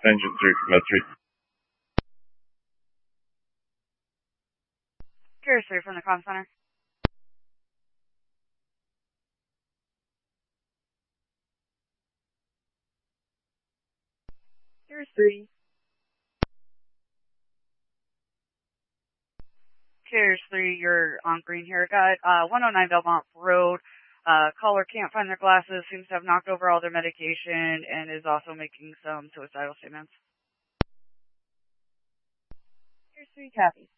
Engine 3 from Med 3. Carrier 3 from the comm center. Carrier 3. Carrier 3, you're on green here. Got 109 Belmont Road. Caller can't find their glasses, seems to have knocked over all their medication, and is also making some suicidal statements. Carrier 3 copies.